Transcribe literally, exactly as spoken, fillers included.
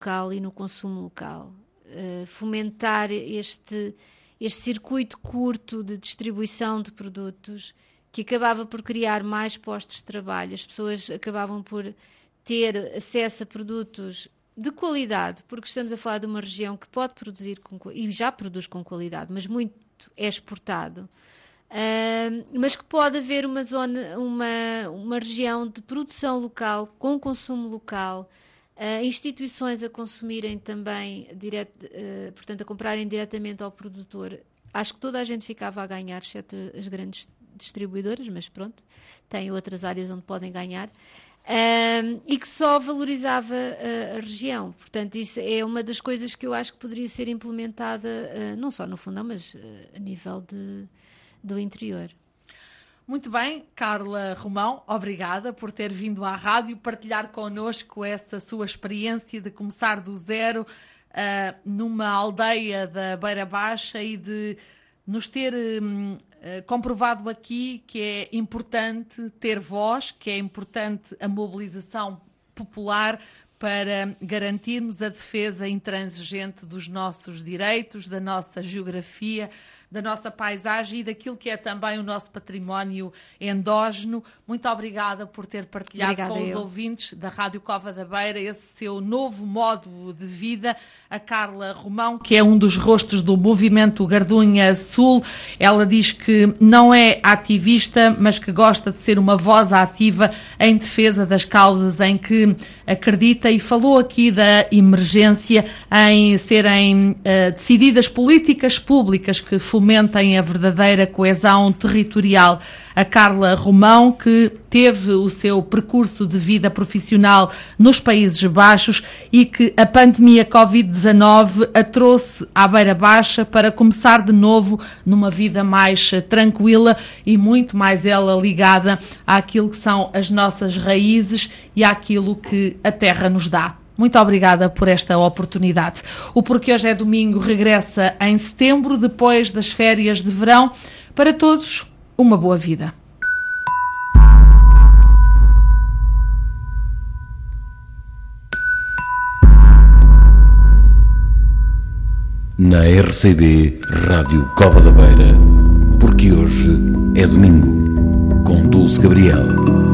local e no consumo local. Uh, fomentar este, este circuito curto de distribuição de produtos que acabava por criar mais postos de trabalho. As pessoas acabavam por ter acesso a produtos de qualidade, porque estamos a falar de uma região que pode produzir com, e já produz com qualidade, mas muito é exportado. Uh, mas que pode haver uma zona, uma, uma região de produção local, com consumo local, uh, instituições a consumirem também, direto, uh, portanto, a comprarem diretamente ao produtor. Acho que toda a gente ficava a ganhar, exceto as grandes distribuidoras, mas pronto, têm outras áreas onde podem ganhar. Um, e que só valorizava a, a região. Portanto, isso é uma das coisas que eu acho que poderia ser implementada, uh, não só no Fundão, mas uh, a nível de, do interior. Muito bem, Carla Romão, obrigada por ter vindo à rádio partilhar connosco essa sua experiência de começar do zero uh, numa aldeia da Beira Baixa e de nos ter um, uh, comprovado aqui que é importante ter voz, que é importante a mobilização popular para garantirmos a defesa intransigente dos nossos direitos, da nossa geografia, da nossa paisagem e daquilo que é também o nosso património endógeno. Muito obrigada por ter partilhado obrigada com os eu. ouvintes da Rádio Cova da Beira esse seu novo modo de vida. A Carla Romão, que é um dos rostos do movimento Gardunha Sul, ela diz que não é ativista, mas que gosta de ser uma voz ativa em defesa das causas em que acredita, e falou aqui da emergência em serem uh, decididas políticas públicas que fomentem a verdadeira coesão territorial. A Carla Romão, que teve o seu percurso de vida profissional nos Países Baixos e que a pandemia covid dezanove a trouxe à Beira Baixa para começar de novo numa vida mais tranquila e muito mais ela ligada àquilo que são as nossas raízes e àquilo que a terra nos dá. Muito obrigada por esta oportunidade. O Porque Hoje é Domingo regressa em setembro, depois das férias de verão. Para todos, uma boa vida. Na R C B Rádio Cova da Beira, Porque Hoje é Domingo, com Dulce Gabriel.